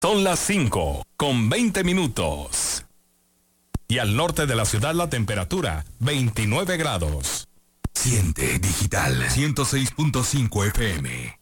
Son las 5:20. Y al norte de la ciudad la temperatura, 29 grados. Siente Digital 106.5 FM.